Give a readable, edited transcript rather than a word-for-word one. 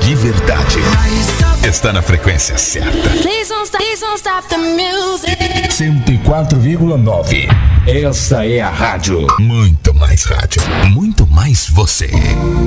de verdade está na frequência certa. 104,9. Essa é a rádio. Muito mais rádio. Muito mais você.